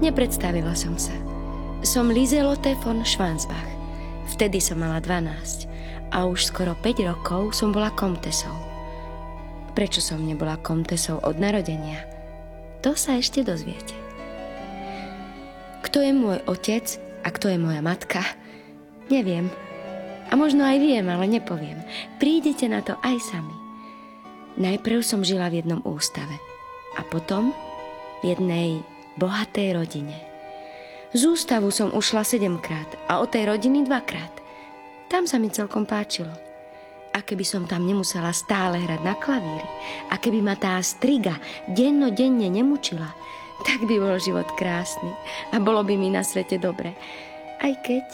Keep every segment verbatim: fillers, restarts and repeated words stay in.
Nepredstavila som sa. Som Liselotte von Schwansbach. Vtedy som mala dvanásť a už skoro päť rokov som bola komtesou. Prečo som nebola komtesou od narodenia? To sa ešte dozviete. Kto je môj otec a kto je moja matka? Neviem. A možno aj viem, ale nepoviem. Prídete na to aj sami. Najprv som žila v jednom ústave a potom v jednej bohatej rodine. Z ústavu som ušla sedemkrát a od tej rodiny dvakrát. Tam sa mi celkom páčilo. A keby som tam nemusela stále hrať na klavíri, a keby ma tá striga dennodenne nemučila, tak by bol život krásny a bolo by mi na svete dobre. Aj keď...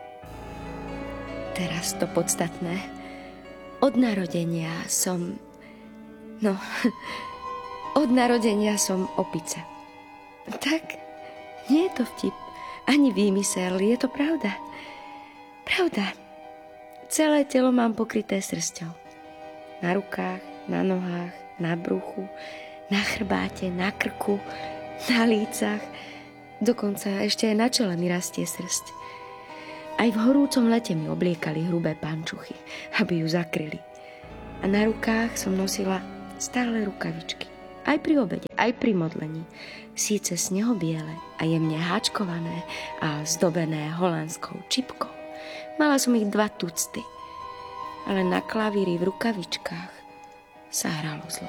Teraz to podstatné. Od narodenia som... No... Od narodenia som opica. Tak, nie je to vtip, ani výmysel, je to pravda. Pravda. Celé telo mám pokryté srsťou. Na rukách, na nohách, na bruchu, na chrbáte, na krku, na lícach. Dokonca ešte aj na čele mi rastie srsť. Aj v horúcom lete mi obliekali hrubé pančuchy, aby ju zakryli. A na rukách som nosila stále rukavičky. Aj pri obede, aj pri modlení. Síce snehobiele a jemne háčkované a zdobené holandskou čipkou. Mala som ich dva tucty, ale na klavíri v rukavičkách sa hralo zle.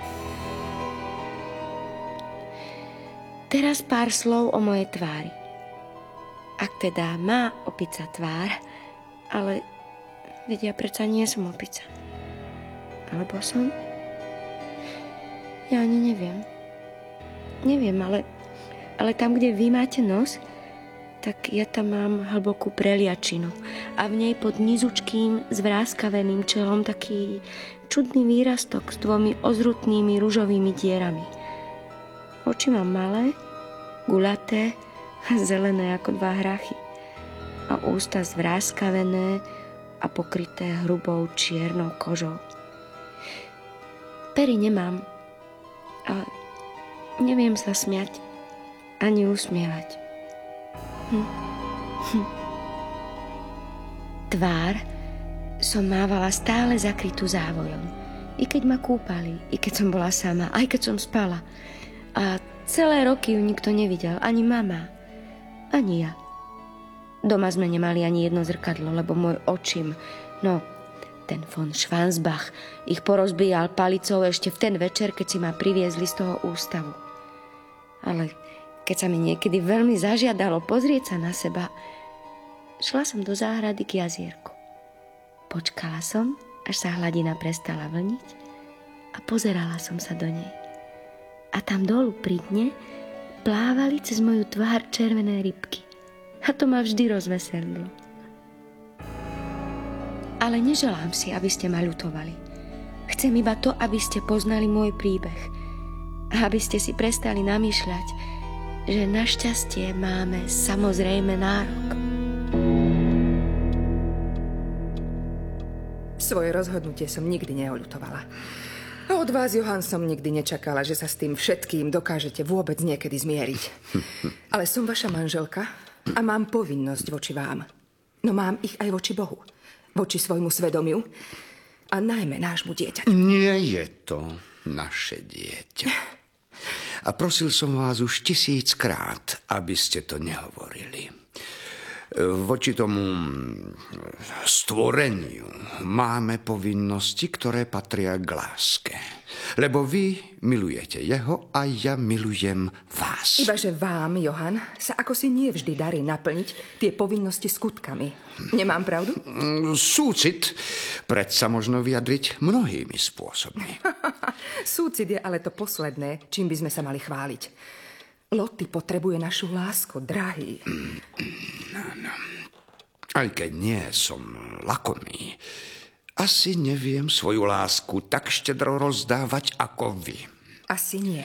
Teraz pár slov o mojej tvári. Ak teda má opica tvár, ale vedia, predsa nie som opica. Alebo som? Ja ani neviem. Neviem, ale, ale tam, kde vy máte nos, tak ja tam mám hlbokú preliačinu a v nej pod nizučkým, zvráskaveným čelom taký čudný výrastok s dvomi ozrutnými ružovými dierami. Oči mám malé, gulaté, zelené ako dva hrachy a ústa zvráskavené a pokryté hrubou čiernou kožou. Pery nemám, ale neviem sa smiať ani usmievať. Hm. Hm. Tvár som mávala stále zakrytú závojom. I keď ma kúpali, i keď som bola sama, aj keď som spala. A celé roky ju nikto nevidel, ani mama, ani ja. Doma sme nemali ani jedno zrkadlo, lebo môj očím, no, ten von Schwansbach, ich porozbíjal palicou ešte v ten večer, keď si ma priviezli z toho ústavu. Ale keď sa mi niekedy veľmi zažiadalo pozrieť sa na seba, šla som do záhrady k jazierku. Počkala som, až sa hladina prestala vlniť a pozerala som sa do nej. A tam dolu pri dne plávali cez moju tvár červené rybky. A to ma vždy rozveselilo. Ale neželám si, aby ste ma ľutovali. Chcem iba to, aby ste poznali môj príbeh. A aby ste si prestali namýšľať, že na šťastie máme samozrejme nárok. Svoje rozhodnutie som nikdy neoľutovala. A od vás, Johan, som nikdy nečakala, že sa s tým všetkým dokážete vôbec niekedy zmieriť. Ale som vaša manželka a mám povinnosť voči vám. No mám ich aj voči Bohu. Voči svojmu svedomiu a najmä nášmu dieťaťu. Nie je to naše dieťa. A prosil som vás už tisíckrát, aby ste to nehovorili. Voči tomu stvoreniu máme povinnosti, ktoré patria k láske. Lebo vy milujete jeho a ja milujem vás. Ibaže vám, Johan, sa ako si nie vždy darí naplniť tie povinnosti skutkami. Nemám pravdu? Súcit predsa možno vyjadriť mnohými spôsobmi. Súcit je ale to posledné, čím by sme sa mali chváliť. Lotty potrebuje našu lásku, drahý. No, no. Aj keď nie som lakomý, asi neviem svoju lásku tak štedro rozdávať ako vy. Asi nie.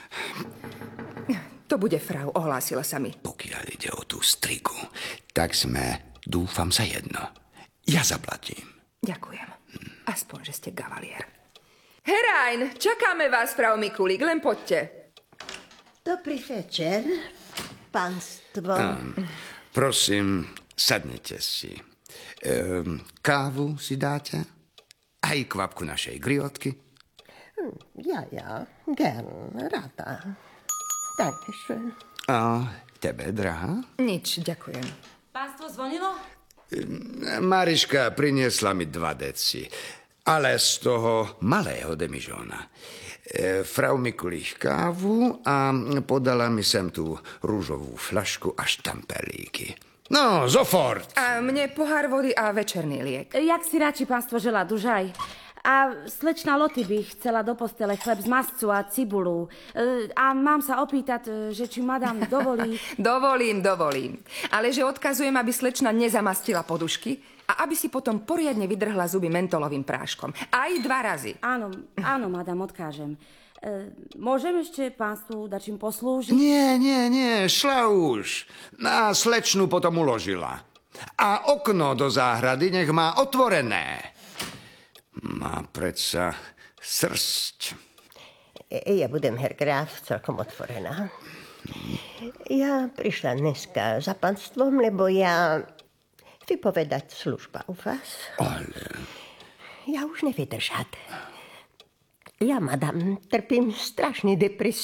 To bude frau, ohlásila sa mi. Pokiaľ ide o tú strigu, tak sme, dúfam, za jedno. Ja zaplatím. Ďakujem. Aspoň, že ste kavalier. Herajn, čakáme vás, frau Mikulík, len poďte. Dobrý večer. pánstvo. Prosím, sadnite si. Ehm, kávu si dáte? Aj kvapku našej griotky? Ja, ja, gern, rada. Dankeschön. A tebe, drahá? Nič, ďakujem. Pánstvo zvonilo? Mariška priniesla mi dva deci, ale z toho malého demižóna. E, frau Mikulich kávu a podala mi sem tú rúžovú flašku a štampelíky. No, sofort! A mne pohár vody a večerný liek. Jak si radši pánstvo želá, dužaj. A slečna Loty by chcela do postele chleb z mascu a cibulu. E, a mám sa opýtať, e, že či madam dovolí... Dovolím, dovolím. Ale že odkazujem, aby slečna nezamastila podušky a aby si potom poriadne vydrhla zuby mentolovým práškom. Aj dva razy. Áno, áno, madam, odkážem. E, môžem ešte pánstvu dačím poslúžiť? Nie, nie, nie, šla už. A slečnu potom uložila. A okno do záhrady nech má otvorené. Má predsa srsť. Ja budem, Herr Graf, celkom otvorená. Ja prišla dneska za pánstvom, lebo ja vypovedať služba u vás. Ale... Ja už nevydržať. Ja, madam, trpím strašný depresií.